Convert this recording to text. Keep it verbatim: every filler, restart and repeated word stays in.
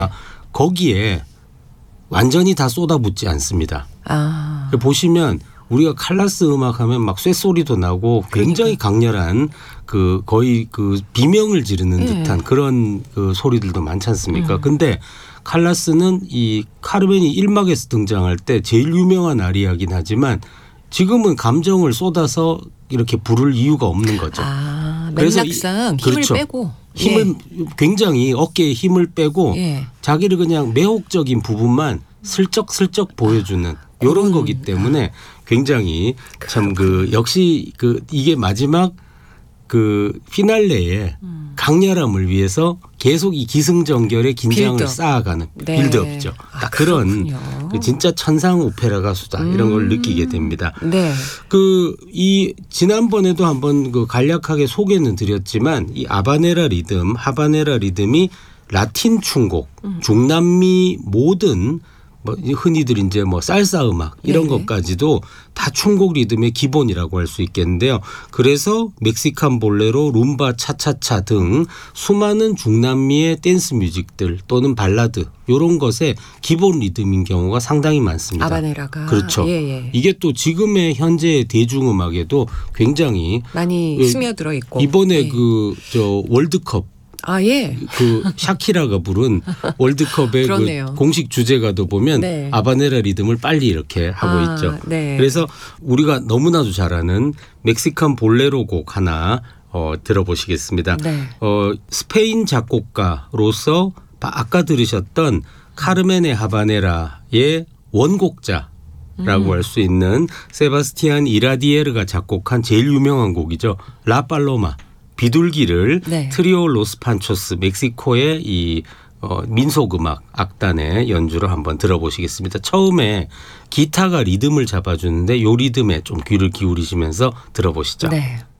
거기에 완전히 다 쏟아붓지 않습니다. 아. 보시면 우리가 칼라스 음악하면 막 쇳소리도 나고 굉장히 그러니까. 강렬한 그 거의 그 비명을 지르는 예. 듯한 그런 그 소리들도 많지 않습니까? 음. 근데 칼라스는 이 카르멘이 일 막에서 등장할 때 제일 유명한 아리아긴 하지만 지금은 감정을 쏟아서 이렇게 부를 이유가 없는 거죠. 아, 그래서 맥락상 이- 힘을 그렇죠. 빼고. 힘을 굉장히 어깨에 힘을 빼고 예. 자기를 그냥 매혹적인 부분만 슬쩍슬쩍 보여주는 이런 그런- 거기 때문에 굉장히 참 그 역시 그 이게 마지막 그 피날레의 음. 강렬함을 위해서 계속 이 기승전결의 긴장을 빌드업. 쌓아가는 네. 빌드업이죠. 딱 아, 그런 그렇군요. 그 진짜 천상 오페라 가수다 이런 걸 음. 느끼게 됩니다. 네. 그 이 지난번에도 한번 그 간략하게 소개는 드렸지만 이 아바네라 리듬, 하바네라 리듬이 라틴 충곡, 음. 중남미 모든 뭐 흔히들 이제 뭐 살사 음악 이런 네네. 것까지도 다 충곡 리듬의 기본이라고 할 수 있겠는데요. 그래서 멕시칸 볼레로, 룸바, 차차차 등 수많은 중남미의 댄스 뮤직들 또는 발라드 이런 것의 기본 리듬인 경우가 상당히 많습니다. 아바네라가. 그렇죠. 예, 예. 이게 또 지금의 현재 대중음악에도 굉장히 많이 예, 스며들어 있고. 이번에 예. 그 저 월드컵 아, 예. 그 샤키라가 부른 월드컵의 그러네요. 그 공식 주제가도 보면 네. 아바네라 리듬을 빨리 이렇게 하고 아, 있죠. 네. 그래서 우리가 너무나도 잘 아는 멕시칸 볼레로 곡 하나 어, 들어보시겠습니다. 네. 어, 스페인 작곡가로서 아까 들으셨던 카르멘의 하바네라의 원곡자 라고 할 수 있는 세바스티안 이라디에르가 작곡한 제일 유명한 곡이죠. 라 팔로마 비둘기를 네. 트리오 로스 판초스 멕시코의 이 어, 민속음악 악단의 연주를 한번 들어보시겠습니다. 처음에 기타가 리듬을 잡아주는데 요 리듬에 좀 귀를 기울이시면서 들어보시죠. 네.